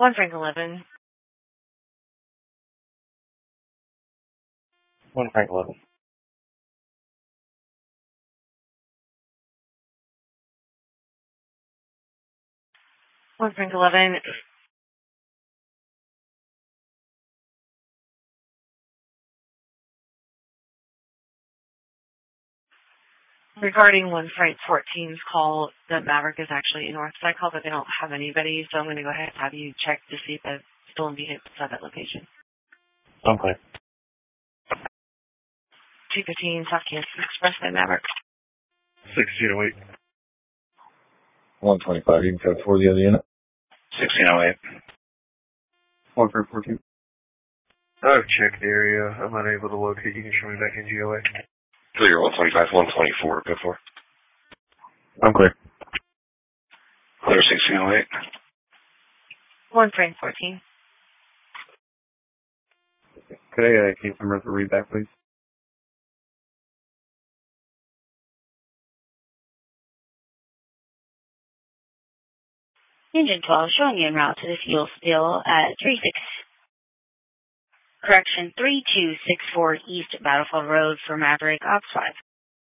1 Frank 11. 1 Frank 11. One Frank 11. Regarding 1 Frank 14's call, the Maverick is actually in Northside call, but they don't have anybody, so I'm going to go ahead and have you check to see if there's stolen vehicles at that location. Okay. 215 South Kansas Expressway, Maverick. 1608. 125, you can code for the other unit. 1608. 1 Frank 14. I've checked the area. I'm unable to locate. You can show me back in GOA. Clear, 125, 124, good for. I'm clear. Clear, 1608. 1 Frank 14. Could I keep some read back, please? Engine 12 showing you en route to the fuel spill at 3264 East Battlefield Road for Maverick Ops 5.